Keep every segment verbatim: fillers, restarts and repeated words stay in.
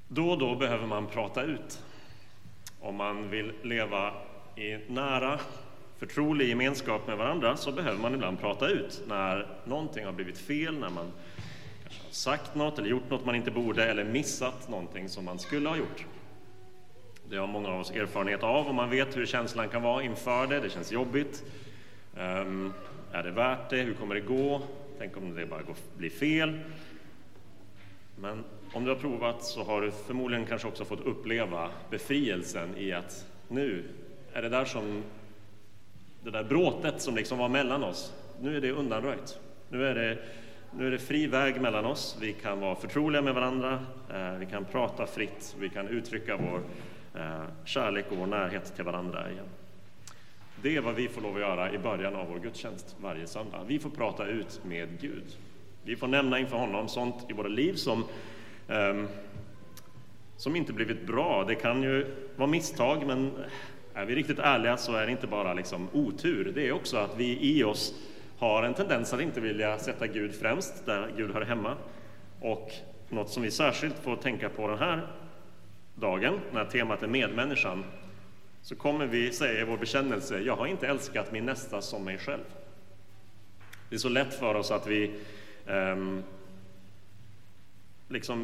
Då och då behöver man prata ut. Om man vill leva i nära, förtrolig gemenskap med varandra så behöver man ibland prata ut när någonting har blivit fel, när man kanske har sagt något eller gjort något man inte borde eller missat någonting som man skulle ha gjort. Det har många av oss erfarenhet av och man vet hur känslan kan vara inför det. Det känns jobbigt. Um, är det värt det? Hur kommer det gå? Tänk om det bara går, blir fel. Men om du har provat så har du förmodligen kanske också fått uppleva befrielsen i att nu är det där som det där bråtet som liksom var mellan oss. Nu är det undanröjt. Nu är det, nu är det fri väg mellan oss. Vi kan vara förtroliga med varandra. Eh, vi kan prata fritt. Vi kan uttrycka vår eh, kärlek och vår närhet till varandra igen. Det är vad vi får lov att göra i början av vår gudstjänst varje söndag. Vi får prata ut med Gud. Vi får nämna inför honom sånt i våra liv som, eh, som inte blivit bra. Det kan ju vara misstag, men är vi riktigt ärliga så är det inte bara liksom otur. Det är också att vi i oss har en tendens att inte vilja sätta Gud främst, där Gud hör hemma. Och något som vi särskilt får tänka på den här dagen, när temat är medmänniskan, så kommer vi säga i vår bekännelse: jag har inte älskat min nästa som mig själv. Det är så lätt för oss att vi um, liksom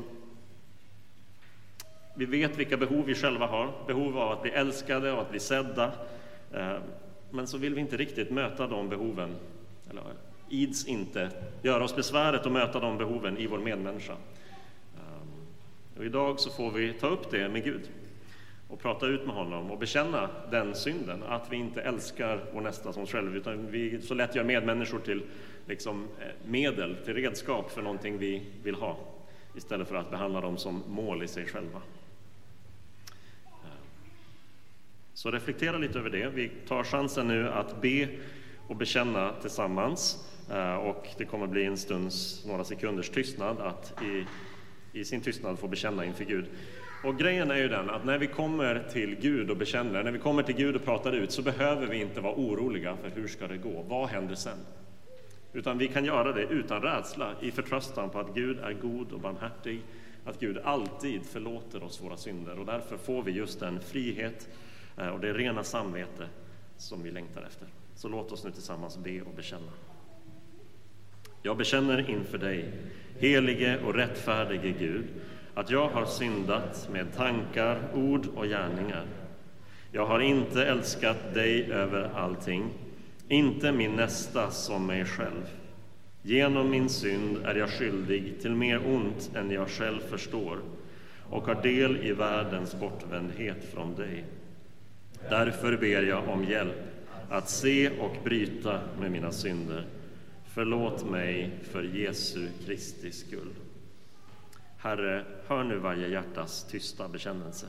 vi vet vilka behov vi själva har, behov av att bli älskade och att bli sedda, uh, men så vill vi inte riktigt möta de behoven, eller ids inte göra oss besväret att möta de behoven i vår medmänniska. Um, och idag så får vi ta upp det med Gud och prata ut med honom och bekänna den synden, att vi inte älskar vår nästa som oss själv, utan vi så lätt gör medmänniskor till liksom medel, till redskap för någonting vi vill ha, istället för att behandla dem som mål i sig själva. Så reflektera lite över det. Vi tar chansen nu att be och bekänna tillsammans, och det kommer bli en stunds, några sekunders tystnad, att i, i sin tystnad få bekänna inför Gud. Och grejen är ju den att när vi kommer till Gud och bekänner, när vi kommer till Gud och pratar ut, så behöver vi inte vara oroliga för hur ska det gå, vad händer sen? Utan vi kan göra det utan rädsla, i förtröstan på att Gud är god och barmhärtig, att Gud alltid förlåter oss våra synder, och därför får vi just den frihet och det rena samvete som vi längtar efter. Så låt oss nu tillsammans be och bekänna. Jag bekänner inför dig, helige och rättfärdige Gud, att jag har syndat med tankar, ord och gärningar. Jag har inte älskat dig över allting, inte min nästa som mig själv. Genom min synd är jag skyldig till mer ont än jag själv förstår, och har del i världens bortvändhet från dig. Därför ber jag om hjälp att se och bryta med mina synder. Förlåt mig för Jesu Kristi skull. Herre, hör nu varje hjärtas tysta bekännelse.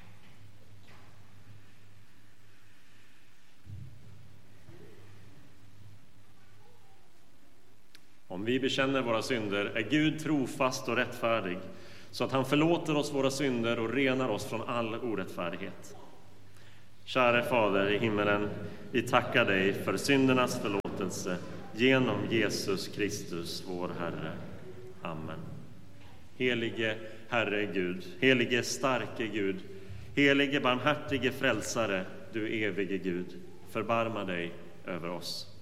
Om vi bekänner våra synder är Gud trofast och rättfärdig, så att han förlåter oss våra synder och renar oss från all orättfärdighet. Käre Fader i himmelen, vi tackar dig för syndernas förlåtelse genom Jesus Kristus, vår Herre. Amen. Helige Herre Gud, helige starke Gud, helige barmhärtige frälsare, du evige Gud, förbarma dig över oss.